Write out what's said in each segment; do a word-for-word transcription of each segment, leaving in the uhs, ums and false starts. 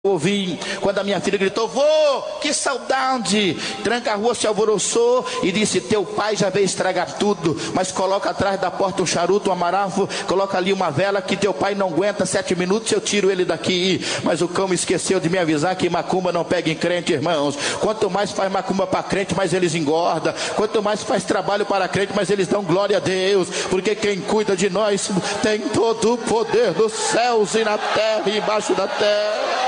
ouvi quando a minha filha gritou: vô, que saudade. Tranca-rua se alvoroçou e disse: teu pai já veio estragar tudo, mas coloca atrás da porta um charuto, um amaravo, coloca ali uma vela que teu pai não aguenta sete minutos, eu tiro ele daqui. Mas o cão esqueceu de me avisar que macumba não pega em crente, irmãos. Quanto mais faz macumba para crente, mais eles engordam. Quanto mais faz trabalho para crente, mais eles dão glória a Deus, porque quem cuida de nós tem todo o poder dos céus e na terra e embaixo da terra.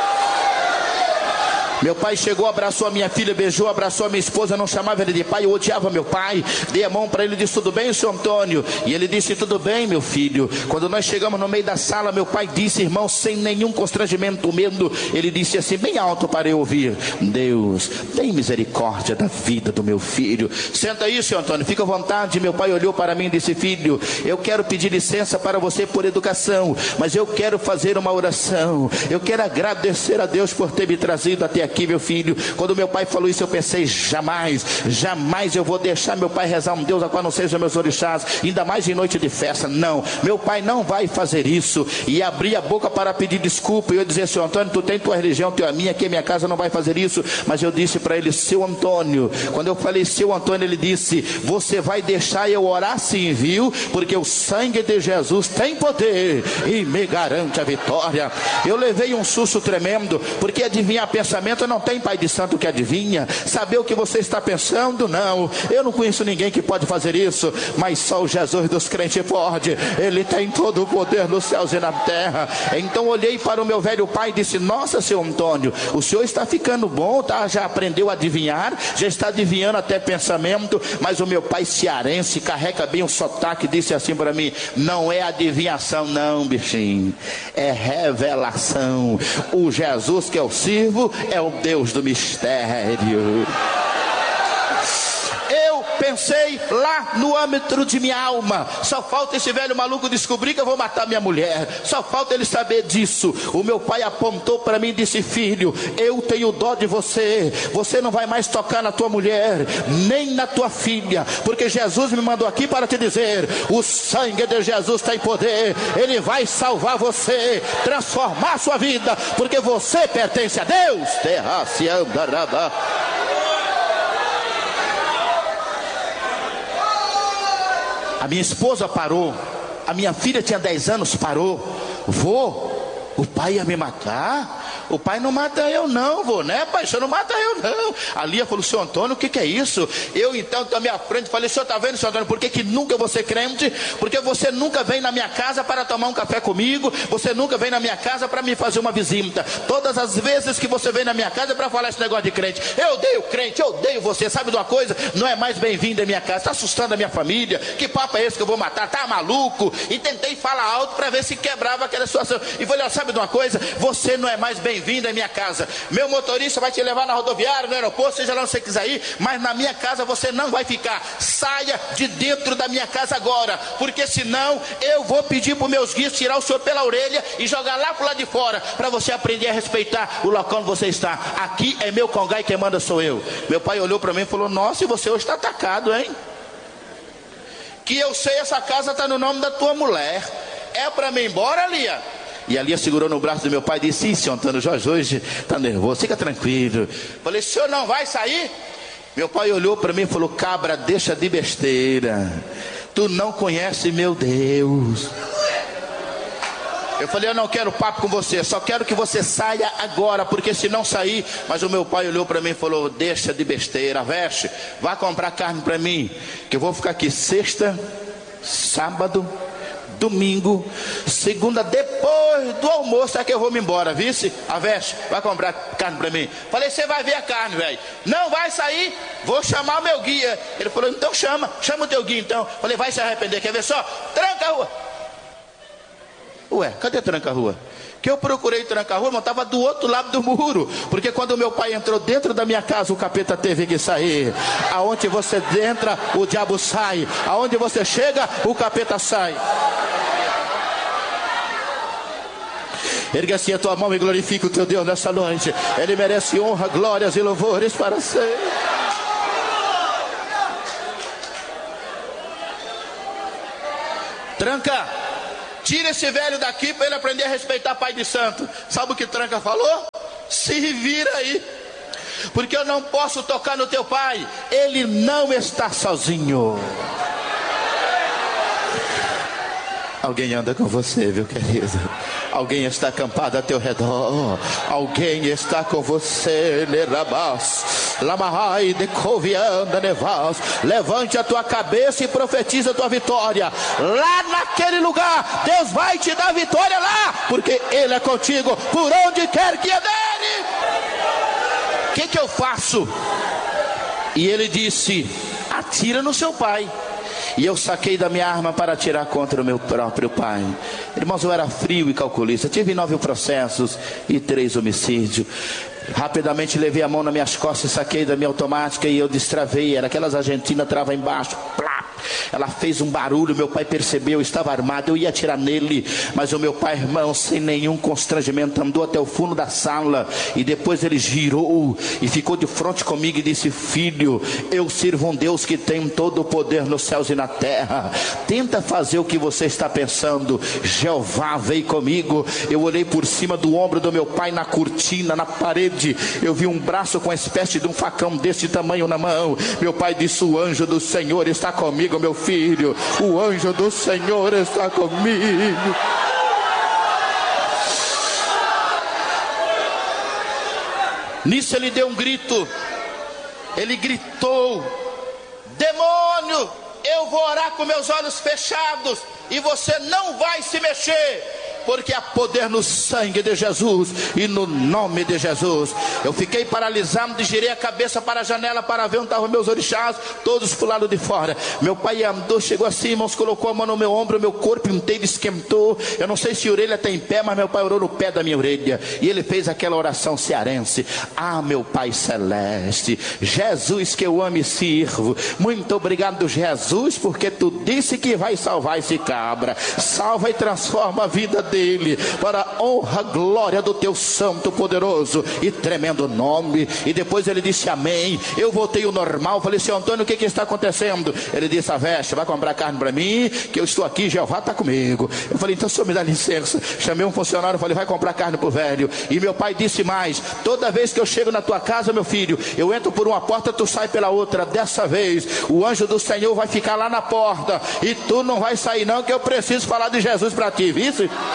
Meu pai chegou, abraçou a minha filha, beijou, abraçou a minha esposa, não chamava ele de pai, eu odiava meu pai. Dei a mão para ele e disse: tudo bem, senhor Antônio? E ele disse: tudo bem, meu filho. Quando nós chegamos no meio da sala, meu pai disse, irmão, sem nenhum constrangimento, medo, ele disse assim, bem alto para eu ouvir: Deus, tem misericórdia da vida do meu filho. Senta aí, senhor Antônio, fica à vontade. Meu pai olhou para mim e disse: filho, eu quero pedir licença para você por educação, mas eu quero fazer uma oração. Eu quero agradecer a Deus por ter me trazido até aqui. Aqui, meu filho. Quando meu pai falou isso, eu pensei: jamais, jamais eu vou deixar meu pai rezar um Deus a qual não seja meus orixás, ainda mais em noite de festa. Não, meu pai não vai fazer isso. E abri a boca para pedir desculpa, e eu dizia: seu Antônio, tu tem tua religião, tu a minha, aqui a minha casa não vai fazer isso. Mas eu disse para ele: seu Antônio. Quando eu falei seu Antônio, ele disse: você vai deixar eu orar sim, viu? Porque o sangue de Jesus tem poder e me garante a vitória. Eu levei um susto tremendo, porque adivinhar pensamento não tem pai de santo que adivinha. Saber o que você está pensando, não. Eu não conheço ninguém que pode fazer isso, mas só o Jesus dos crentes pode. Ele tem todo o poder nos céus e na terra. Então olhei para o meu velho pai e disse: nossa, seu Antônio, o senhor está ficando bom, tá? Já aprendeu a adivinhar, já está adivinhando até pensamento. Mas o meu pai cearense, carrega bem o sotaque, disse assim para mim: não é adivinhação não, bichinho, é revelação. O Jesus que eu sirvo é o Deus do mistério. Eu pensei lá no âmbito de minha alma: só falta esse velho maluco descobrir que eu vou matar minha mulher, só falta ele saber disso. O meu pai apontou para mim e disse: filho, eu tenho dó de você, você não vai mais tocar na tua mulher, nem na tua filha, porque Jesus me mandou aqui para te dizer: o sangue de Jesus tem poder, ele vai salvar você, transformar a sua vida, porque você pertence a Deus. Terra se andará. A minha esposa parou, a minha filha tinha dez anos, parou. Vô, o pai ia me matar? O pai não mata eu não, vô, né, pai? O senhor não mata eu não. A Lia falou: senhor Antônio, o que que é isso? Eu então, da minha frente, falei: senhor está vendo, senhor Antônio, por que que nunca eu vou ser crente? Porque você nunca vem na minha casa para tomar um café comigo, você nunca vem na minha casa para me fazer uma visita. Todas as vezes que você vem na minha casa é para falar esse negócio de crente. Eu odeio crente, eu odeio você. Sabe de uma coisa? Não é mais bem-vindo à minha casa, está assustando a minha família. Que papo é esse que eu vou matar? Tá maluco? E tentei falar alto para ver se quebrava aquela situação. E falei: ó, sabe de uma coisa? Você não é mais bem-vindo à minha casa. Meu motorista vai te levar na rodoviária, no aeroporto, seja lá onde você quiser ir, mas na minha casa você não vai ficar. Saia de dentro da minha casa agora, porque senão eu vou pedir para os meus guias tirar o senhor pela orelha e jogar lá para o lado de fora, para você aprender a respeitar o local onde você está. Aqui é meu congá e quem manda sou eu. Meu pai olhou para mim e falou: nossa, e você hoje está atacado, hein? Que eu sei, essa casa está no nome da tua mulher. É para mim ir embora, Lia? E a Lia segurou no braço do meu pai e disse: sim, senhor Antônio, Jorge hoje está nervoso, fica tranquilo. Falei: o senhor não vai sair? Meu pai olhou para mim e falou: cabra, deixa de besteira, tu não conhece meu Deus. Eu falei: eu não quero papo com você, só quero que você saia agora, porque se não sair... Mas o meu pai olhou para mim e falou: deixa de besteira, veste, vá comprar carne para mim, que eu vou ficar aqui sexta, sábado, domingo, segunda, depois do almoço é que eu vou me embora, vice? A veste, vai comprar carne para mim. Falei: você vai ver a carne, velho. Não vai sair? Vou chamar o meu guia. Ele falou: então chama, chama o teu guia então. Falei: vai se arrepender, quer ver só? Tranca a rua. Ué, cadê tranca a rua? Que eu procurei tranca a rua, mas estava do outro lado do muro. Porque quando o meu pai entrou dentro da minha casa, o capeta teve que sair. Aonde você entra, o diabo sai. Aonde você chega, o capeta sai. Ergue assim a tua mão e glorifica o teu Deus nessa noite. Ele merece honra, glórias e louvores para sempre. Tranca. Tira esse velho daqui para ele aprender a respeitar pai de santo. Sabe o que Tranca falou? Se vira aí, porque eu não posso tocar no teu pai, ele não está sozinho. Alguém anda com você, viu, querido? Alguém está acampado a teu redor. Alguém está com você. Levante a tua cabeça e profetiza a tua vitória. Lá naquele lugar, Deus vai te dar vitória lá, porque Ele é contigo por onde quer que andares. O que que eu faço? E ele disse: atira no seu pai. E eu saquei da minha arma para atirar contra o meu próprio pai. Irmãos, eu era frio e calculista. Tive nove processos e três homicídios. Rapidamente levei a mão nas minhas costas e saquei da minha automática e eu destravei. Era aquelas argentinas, trava embaixo. Plá! Ela fez um barulho, meu pai percebeu, eu estava armado, eu ia atirar nele, mas o meu pai, irmão, sem nenhum constrangimento, andou até o fundo da sala e depois ele girou e ficou de frente comigo e disse: filho, eu sirvo um Deus que tem todo o poder nos céus e na terra. Tenta fazer o que você está pensando. Jeová veio comigo. Eu olhei por cima do ombro do meu pai, na cortina, na parede, eu vi um braço com uma espécie de um facão desse tamanho na mão. Meu pai disse: o anjo do Senhor está comigo, meu filho, o anjo do Senhor está comigo. Nisso ele deu um grito. Ele gritou: demônio, eu vou orar com meus olhos fechados e você não vai se mexer, porque há poder no sangue de Jesus e no nome de Jesus. Eu fiquei paralisado e girei a cabeça para a janela para ver onde estavam meus orixás, todos pro lado de fora. Meu pai andou, chegou assim, irmãos, colocou a mão no meu ombro, meu corpo inteiro esquentou. Eu não sei se a orelha está em pé, mas meu pai orou no pé da minha orelha e ele fez aquela oração cearense: ah, meu Pai Celeste, Jesus que eu amo e sirvo, muito obrigado, Jesus, porque tu disse que vai salvar esse cabra. Salva e transforma a vida dele para a honra, glória do teu santo, poderoso e tremendo nome. E depois ele disse amém. Eu voltei ao normal. Falei: seu Antônio, o que que está acontecendo? Ele disse: a Veste, vai comprar carne para mim, que eu estou aqui, Jeová está comigo. Eu falei: então o senhor me dá licença. Chamei um funcionário, falei: vai comprar carne para o velho. E meu pai disse mais: toda vez que eu chego na tua casa, meu filho, eu entro por uma porta, tu sai pela outra. Dessa vez o anjo do Senhor vai ficar lá na porta e tu não vai sair não, que eu preciso falar de Jesus para ti, viu?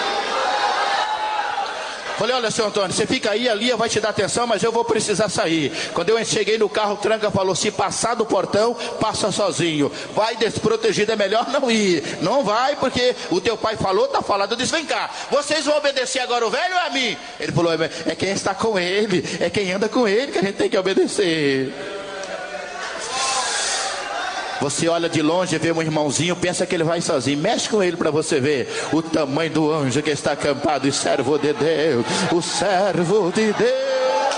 Falei: olha, seu Antônio, você fica aí, a Lia vai te dar atenção, mas eu vou precisar sair. Quando eu cheguei no carro, Tranca falou: se passar do portão, passa sozinho. Vai desprotegido, é melhor não ir. Não vai, porque o teu pai falou, tá falado. Eu disse: vem cá, vocês vão obedecer agora o velho ou a mim? Ele falou: é quem está com ele, é quem anda com ele que a gente tem que obedecer. Você olha de longe, vê um irmãozinho, pensa que ele vai sozinho. Mexe com ele para você ver o tamanho do anjo que está acampado. O servo de Deus, o servo de Deus.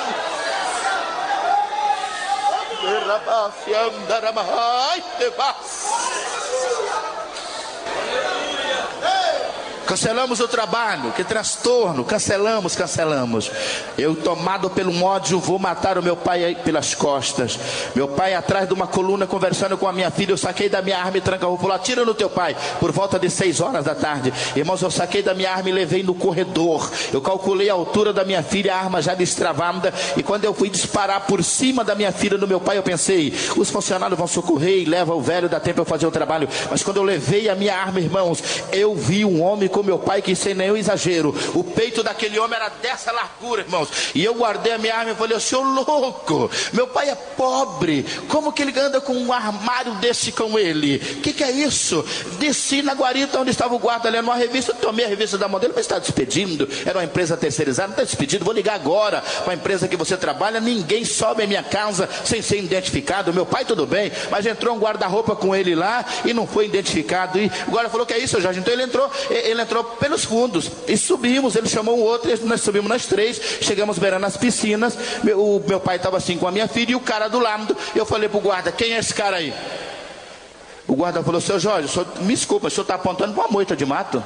Cancelamos o trabalho, que transtorno, cancelamos, cancelamos. Eu, tomado pelo ódio, vou matar o meu pai pelas costas. Meu pai atrás de uma coluna conversando com a minha filha. Eu saquei da minha arma e Tranca falou: atira no teu pai. Por volta de seis horas da tarde, irmãos, eu saquei da minha arma e levei no corredor. Eu calculei a altura da minha filha, a arma já destravada. E quando eu fui disparar por cima da minha filha no meu pai, eu pensei: os funcionários vão socorrer e levam o velho, dá tempo eu fazer o trabalho. Mas quando eu levei a minha arma, irmãos, eu vi um homem com meu pai que, sem nenhum exagero, o peito daquele homem era dessa largura, irmãos. E eu guardei a minha arma e falei: o senhor louco, meu pai é pobre, como que ele anda com um armário desse com ele? O que que é isso? Desci na guarita onde estava o guarda lendo uma revista, tomei a revista da mão dele. Mas está despedindo? Era uma empresa terceirizada. Não está despedido? Vou ligar agora para a empresa que você trabalha. Ninguém sobe a minha casa sem ser identificado. Meu pai tudo bem, mas entrou um guarda-roupa com ele lá e não foi identificado. E o guarda falou: que é isso, Jorge? Então ele entrou, ele entrou pelos fundos e subimos. Ele chamou um outro, nós subimos nós três, chegamos beirando as piscinas. Meu, o meu pai estava assim com a minha filha e o cara do lado. Eu falei pro guarda: quem é esse cara aí? O guarda falou: seu Jorge, o senhor, me desculpa, o senhor está apontando para uma moita de mato?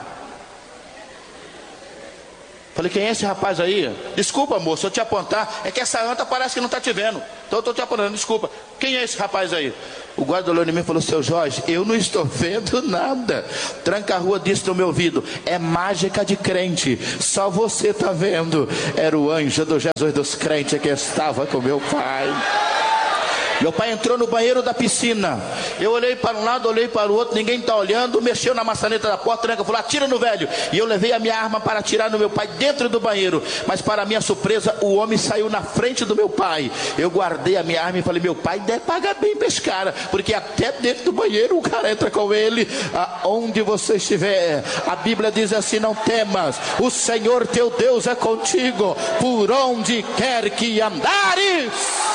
Falei: quem é esse rapaz aí? Desculpa, moço, eu te apontar, é que essa anta parece que não está te vendo, então eu estou te apontando, desculpa. Quem é esse rapaz aí? O guarda olhou em mim e falou: seu Jorge, eu não estou vendo nada. Tranca a rua, disse no meu ouvido: é mágica de crente, só você está vendo. Era o anjo do Jesus dos crentes que estava com meu pai. Meu pai entrou no banheiro da piscina. Eu olhei para um lado, olhei para o outro, ninguém está olhando. Mexeu na maçaneta da porta, tranca, falou: atira no velho. E eu levei a minha arma para atirar no meu pai dentro do banheiro. Mas para minha surpresa, o homem saiu na frente do meu pai. Eu guardei a minha arma e falei: meu pai deve pagar bem para esse cara, porque até dentro do banheiro o cara entra com ele. Aonde você estiver, a Bíblia diz assim: não temas, o Senhor teu Deus é contigo, por onde quer que andares.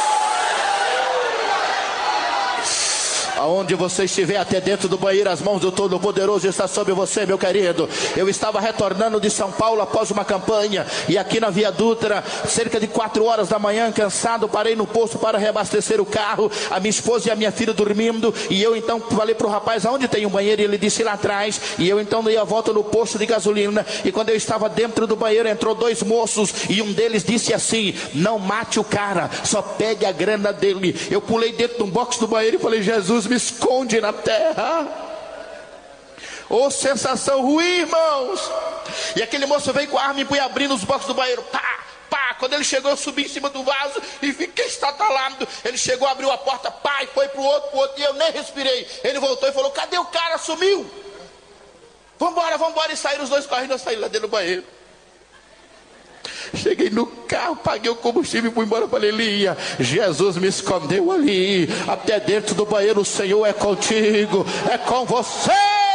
Aonde você estiver, até dentro do banheiro, as mãos do Todo-Poderoso estão sobre você, meu querido. Eu estava retornando de São Paulo após uma campanha, e aqui na Via Dutra, cerca de quatro horas da manhã, cansado, parei no posto para reabastecer o carro, a minha esposa e a minha filha dormindo, e eu então falei para o rapaz: aonde tem um banheiro? E ele disse: lá atrás. E eu então dei a volta no posto de gasolina, e quando eu estava dentro do banheiro, entrou dois moços, e um deles disse assim: não mate o cara, só pegue a grana dele. Eu pulei dentro de um box do banheiro e falei: Jesus, me esconde na terra. Ô, sensação ruim, irmãos. E aquele moço veio com a arma e foi abrindo os boxes do banheiro. Pá, pá. Quando ele chegou, eu subi em cima do vaso e fiquei estatalado. Ele chegou, abriu a porta, pá, e foi pro outro, pro outro, e eu nem respirei. Ele voltou e falou: cadê o cara? Sumiu. Vambora, vambora. E saíram os dois correndo, eu saí lá dentro do banheiro. Cheguei no carro, paguei o combustível e fui embora. Falei: Lia, Jesus me escondeu ali. Até dentro do banheiro o Senhor é contigo, é com você.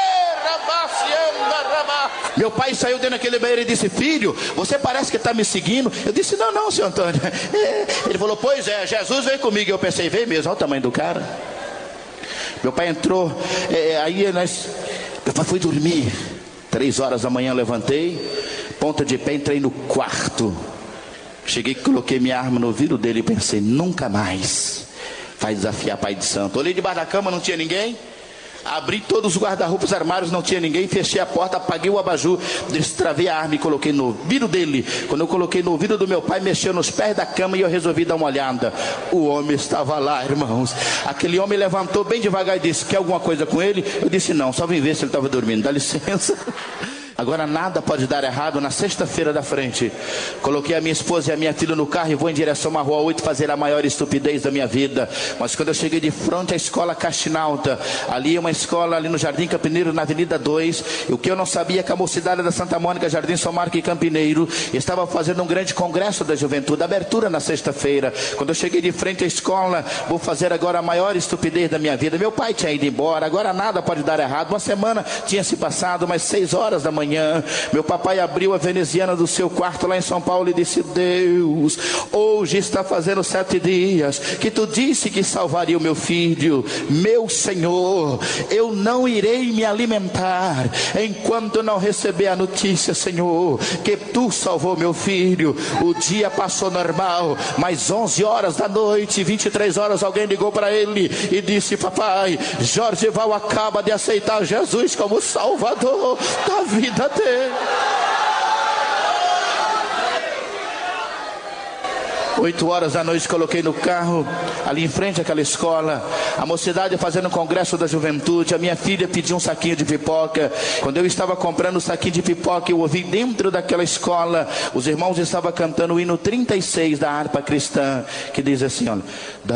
Meu pai saiu dentro daquele banheiro e disse: filho, você parece que está me seguindo. Eu disse: não, não, senhor Antônio. Ele falou: pois é, Jesus veio comigo. Eu pensei: veio mesmo, olha o tamanho do cara. Meu pai entrou, é, aí nós, meu pai foi dormir. Três horas da manhã levantei, ponta de pé, entrei no quarto. Cheguei, coloquei minha arma no ouvido dele e pensei: nunca mais vai desafiar pai de santo. Olhei debaixo da cama, não tinha ninguém. Abri todos os guarda-roupas, armários, não tinha ninguém. Fechei a porta, apaguei o abajur, destravei a arma e coloquei no ouvido dele. Quando eu coloquei no ouvido do meu pai, mexeu nos pés da cama e eu resolvi dar uma olhada. O homem estava lá, irmãos. Aquele homem levantou bem devagar e disse: quer alguma coisa com ele? Eu disse: não, só vim ver se ele estava dormindo. Dá licença. Agora nada pode dar errado. Na sexta-feira da frente, coloquei a minha esposa e a minha filha no carro e vou em direção à Rua oito fazer a maior estupidez da minha vida. Mas quando eu cheguei de frente à escola Castinalta, ali é uma escola ali no Jardim Campineiro, na Avenida dois, o que eu não sabia é que a mocidade da Santa Mônica, Jardim São Marco e Campineiro estava fazendo um grande congresso da juventude, abertura na sexta-feira. Quando eu cheguei de frente à escola, vou fazer agora a maior estupidez da minha vida. Meu pai tinha ido embora, agora nada pode dar errado. Uma semana tinha se passado, mas seis horas da manhã, meu papai abriu a veneziana do seu quarto lá em São Paulo e disse: Deus, hoje está fazendo sete dias que tu disse que salvaria o meu filho. Meu Senhor, eu não irei me alimentar enquanto não receber a notícia, Senhor, que tu salvou meu filho. O dia passou normal, mas onze horas da noite, vinte e três horas, alguém ligou para ele e disse: papai, Jorgeval acaba de aceitar Jesus como Salvador da vida dele. Oito horas da noite, coloquei no carro, ali em frente àquela escola, a mocidade fazendo o congresso da juventude. A minha filha pediu um saquinho de pipoca. Quando eu estava comprando o saquinho de pipoca, eu ouvi dentro daquela escola, os irmãos estavam cantando o hino trinta e seis da harpa cristã, que diz assim: olha,